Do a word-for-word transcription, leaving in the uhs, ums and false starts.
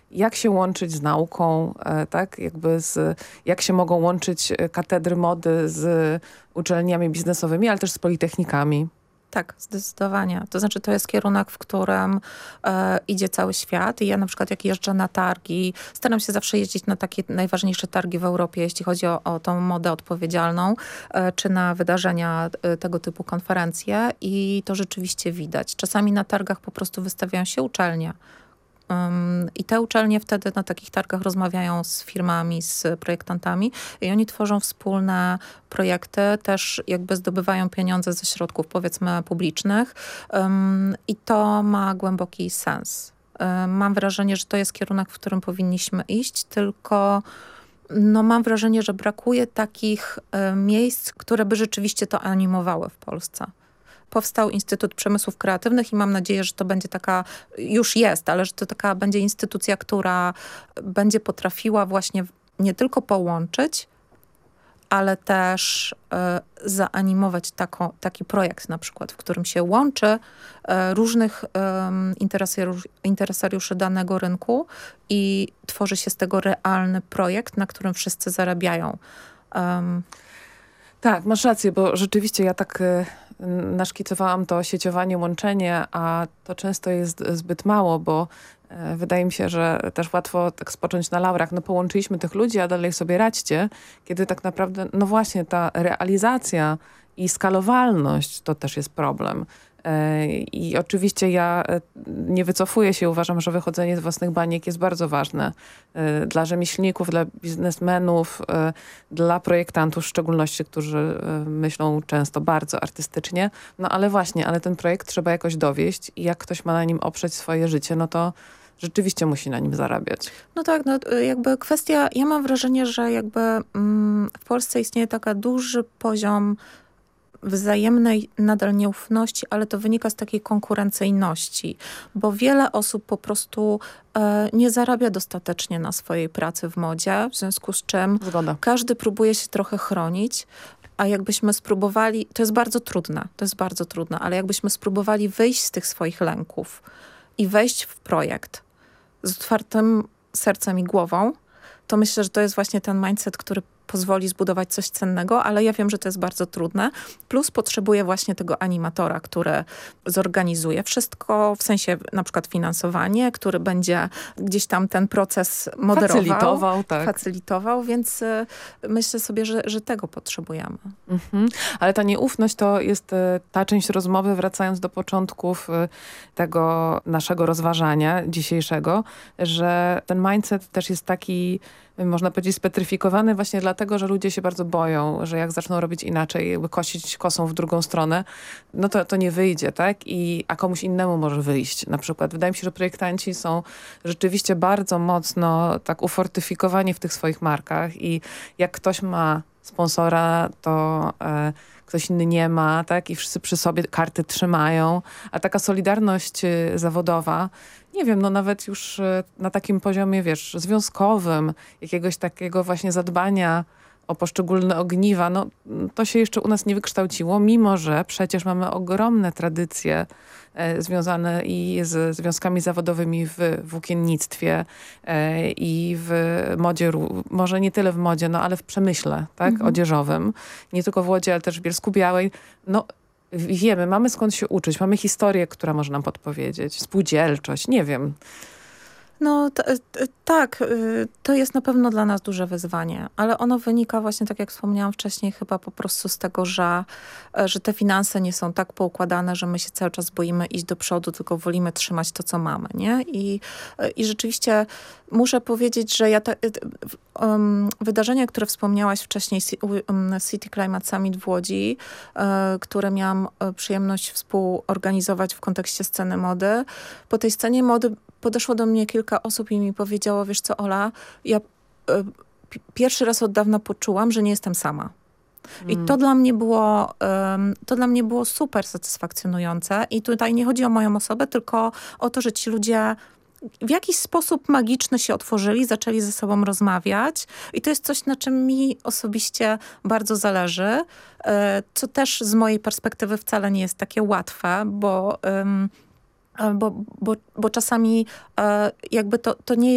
jak się łączyć z nauką, tak? Jakby z, jak się mogą łączyć katedry mody z uczelniami biznesowymi, ale też z politechnikami. Tak, zdecydowanie. To znaczy to jest kierunek, w którym e, idzie cały świat i ja na przykład jak jeżdżę na targi, staram się zawsze jeździć na takie najważniejsze targi w Europie, jeśli chodzi o, o tą modę odpowiedzialną, e, czy na wydarzenia e, tego typu konferencje i to rzeczywiście widać. Czasami na targach po prostu wystawiają się uczelnie. Um, I te uczelnie wtedy na takich targach rozmawiają z firmami, z projektantami i oni tworzą wspólne projekty, też jakby zdobywają pieniądze ze środków, powiedzmy, publicznych um, i to ma głęboki sens. Um, mam wrażenie, że to jest kierunek, w którym powinniśmy iść, tylko no, mam wrażenie, że brakuje takich um, miejsc, które by rzeczywiście to animowały w Polsce. Powstał Instytut Przemysłów Kreatywnych i mam nadzieję, że to będzie taka, już jest, ale że to taka będzie instytucja, która będzie potrafiła właśnie nie tylko połączyć, ale też e, zaanimować tako, taki projekt na przykład, w którym się łączy e, różnych e, interesariuszy, interesariuszy danego rynku i tworzy się z tego realny projekt, na którym wszyscy zarabiają. Um, Tak, masz rację, bo rzeczywiście ja tak y, naszkicowałam to sieciowanie, łączenie, a to często jest zbyt mało, bo y, wydaje mi się, że też łatwo tak spocząć na laurach. No połączyliśmy tych ludzi, a dalej sobie radźcie, kiedy tak naprawdę, no właśnie ta realizacja i skalowalność to też jest problem. I oczywiście ja nie wycofuję się, uważam, że wychodzenie z własnych baniek jest bardzo ważne dla rzemieślników, dla biznesmenów, dla projektantów w szczególności, którzy myślą często bardzo artystycznie. No ale właśnie, ale ten projekt trzeba jakoś dowieść i jak ktoś ma na nim oprzeć swoje życie, no to rzeczywiście musi na nim zarabiać. No tak, no jakby kwestia, ja mam wrażenie, że jakby mm, w Polsce istnieje taka duży poziom wzajemnej nadal nieufności, ale to wynika z takiej konkurencyjności, bo wiele osób po prostu e, nie zarabia dostatecznie na swojej pracy w modzie, w związku z czym Zgoda. Każdy próbuje się trochę chronić, a jakbyśmy spróbowali, to jest bardzo trudne, to jest bardzo trudne, ale jakbyśmy spróbowali wyjść z tych swoich lęków i wejść w projekt z otwartym sercem i głową, to myślę, że to jest właśnie ten mindset, który pozwoli zbudować coś cennego, ale ja wiem, że to jest bardzo trudne. Plus potrzebuję właśnie tego animatora, który zorganizuje wszystko, w sensie na przykład finansowanie, który będzie gdzieś tam ten proces moderował. Facylitował, tak. Facylitował, więc y, myślę sobie, że, że tego potrzebujemy. Mhm. Ale ta nieufność to jest y, ta część rozmowy, wracając do początków y, tego naszego rozważania dzisiejszego, że ten mindset też jest taki, można powiedzieć, spetryfikowany właśnie dlatego, że ludzie się bardzo boją, że jak zaczną robić inaczej, jakby kosić kosą w drugą stronę, no to, to nie wyjdzie, tak? I, a komuś innemu może wyjść. Na przykład wydaje mi się, że projektanci są rzeczywiście bardzo mocno tak ufortyfikowani w tych swoich markach i jak ktoś ma sponsora, to e, ktoś inny nie ma, tak? I wszyscy przy sobie karty trzymają, a taka solidarność y, zawodowa, nie wiem, no nawet już y, na takim poziomie, wiesz, związkowym, jakiegoś takiego właśnie zadbania o poszczególne ogniwa, no to się jeszcze u nas nie wykształciło, mimo że przecież mamy ogromne tradycje e, związane i z związkami zawodowymi w włókiennictwie e, i w modzie, może nie tyle w modzie, no ale w przemyśle, tak, mhm. odzieżowym. Nie tylko w Łodzi, ale też w Bielsku-Białej. No wiemy, mamy skąd się uczyć, mamy historię, która może nam podpowiedzieć, spółdzielczość, nie wiem. No t- t- tak, y, to jest na pewno dla nas duże wyzwanie, ale ono wynika właśnie, tak jak wspomniałam wcześniej, chyba po prostu z tego, że, że te finanse nie są tak poukładane, że my się cały czas boimy iść do przodu, tylko wolimy trzymać to, co mamy, nie? I, i rzeczywiście muszę powiedzieć, że ja te, um, wydarzenia, które wspomniałaś wcześniej, um, City Climate Summit w Łodzi, um, które miałam przyjemność współorganizować w kontekście sceny mody, po tej scenie mody podeszło do mnie kilka osób i mi powiedziało, wiesz co, Ola, ja y, pierwszy raz od dawna poczułam, że nie jestem sama. Mm. I to dla mnie było, um, to dla mnie było super satysfakcjonujące. I tutaj nie chodzi o moją osobę, tylko o to, że ci ludzie w jakiś sposób magiczny się otworzyli, zaczęli ze sobą rozmawiać. I to jest coś, na czym mi osobiście bardzo zależy, y, co też z mojej perspektywy wcale nie jest takie łatwe, bo... Um, Bo, bo, bo czasami e, jakby to, to nie